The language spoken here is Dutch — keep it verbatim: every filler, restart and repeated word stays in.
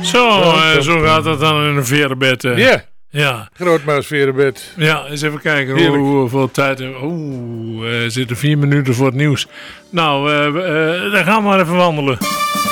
Zo, Ja, uh, zo gaat dat dan in een verenbed. Uh. Ja, ja. grootmuisverenbed. Ja, eens even kijken Heerlijk. hoe, hoeveel tijd. Oeh, we zitten vier minuten voor het nieuws. Nou, uh, uh, dan gaan we maar even wandelen.